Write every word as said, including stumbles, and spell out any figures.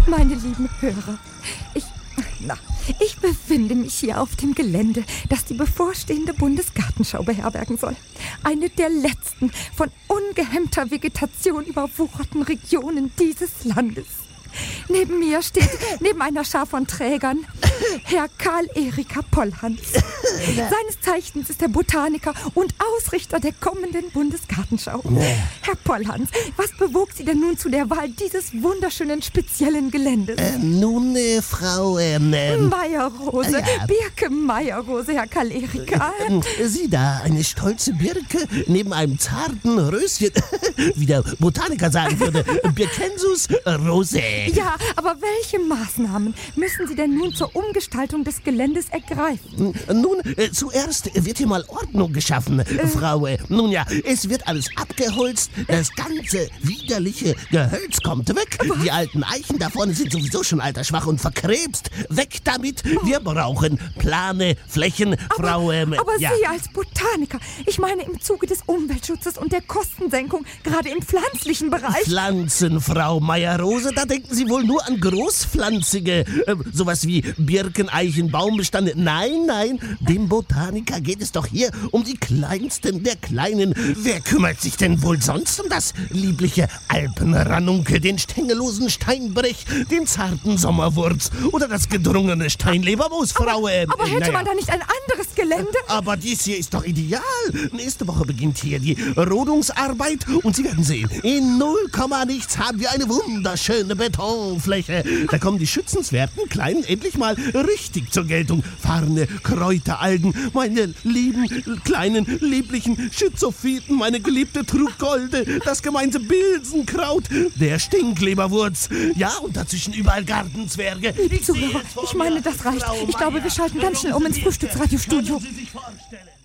Meine lieben Hörer, ich, na, ich befinde mich hier auf dem Gelände, das die bevorstehende Bundesgartenschau beherbergen soll. Eine der letzten von ungehemmter Vegetation überwucherten Regionen dieses Landes. Neben mir steht, neben einer Schar von Trägern, Herr Karl-Erika Pollhans. Seines Zeichens ist er Botaniker und Ausrichter der kommenden Bundesgartenschau. Herr Pollhans, was bewog Sie denn nun zu der Wahl dieses wunderschönen speziellen Geländes? Äh, nun, äh, Frau... Ähm, ähm, Meierrose, ja. Birke Meierrose, Herr Karl-Erika. äh, Sie da, eine stolze Birke neben einem zarten Röschen, wie der Botaniker sagen würde, Birkensus rosé. Ja, aber welche Maßnahmen müssen Sie denn nun zur Umgestaltung des Geländes ergreifen? Nun, äh, zuerst wird hier mal Ordnung geschaffen, äh. Frau. Äh, nun ja, es wird alles abgeholzt, das ganze widerliche Gehölz kommt weg. Was? Die alten Eichen da vorne sind sowieso schon altersschwach und verkrebst. Weg damit, oh. Wir brauchen plane Flächen, aber, Frau. Ähm, aber ja. Sie als Botaniker, ich meine im Zuge des Umweltschutzes und der Kostensenkung, gerade im pflanzlichen Bereich. Pflanzen, Frau Meierrose, da denken Sie wohl nur an großpflanzige, äh, sowas wie Birken, Eichen, Baumbestände. Nein, nein, dem Botaniker geht es doch hier um die kleinsten der Kleinen. Wer kümmert sich denn wohl sonst um das liebliche Alpenranunke, den stängellosen Steinbrech, den zarten Sommerwurz oder das gedrungene Steinlebermoos, Frau? Aber, äh, aber hätte naja. man da nicht ein anderes Gelände? Aber dies hier ist doch ideal. Nächste Woche beginnt hier die Rodungsarbeit und Sie werden sehen, in null Komma nichts haben wir eine wunderschöne Betonfläche. Da kommen die schützenswerten Kleinen endlich mal richtig zur Geltung. Farne, Kräuteralgen, meine lieben, kleinen, lieblichen Schützophyten, meine geliebte Truggolde, das gemeinte Bilsenkraut, der Stinkleberwurz. Ja, und dazwischen überall Gartenzwerge. Liebe Zuhörer, ich meine, das reicht. Ich glaube, wir schalten ganz schnell um ins Frühstücksradiostudio. Können Sie sich vorstellen?